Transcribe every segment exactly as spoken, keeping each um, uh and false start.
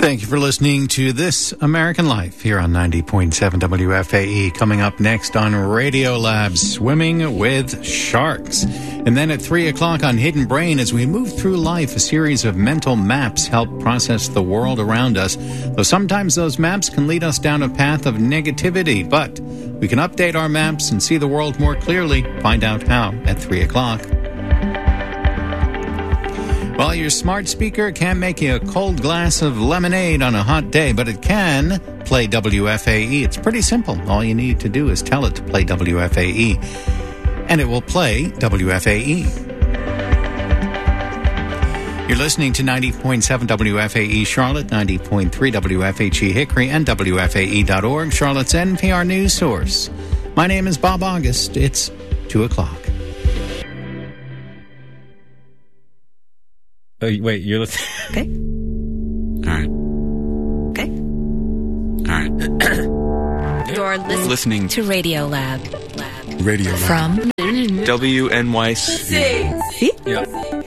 Thank you for listening to This American Life here on ninety point seven W F A E. Coming up next on Radio Lab, Swimming with Sharks. And then at three o'clock on Hidden Brain, as we move through life, a series of mental maps help process the world around us. Though sometimes those maps can lead us down a path of negativity, but we can update our maps and see the world more clearly. Find out how at three o'clock. Well, your smart speaker can't make you a cold glass of lemonade on a hot day, but it can play W F A E. It's pretty simple. All you need to do is tell it to play W F A E, and it will play W F A E. You're listening to ninety point seven W F A E Charlotte, ninety point three W F H E Hickory, and W F A E dot org, Charlotte's N P R news source. My name is Bob August. It's two o'clock. Oh, wait, you're listening? Okay. All right. Okay. All right. You're listening, listening to Radio Lab. Lab. Radio Lab. From W N Y C. See? Yeah.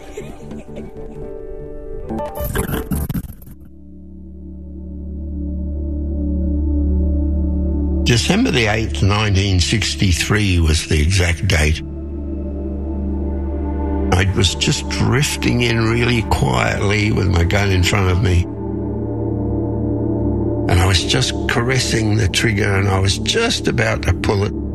December the eighth, nineteen sixty-three was the exact date. I was just drifting in really quietly with my gun in front of me. And I was just caressing the trigger and I was just about to pull it.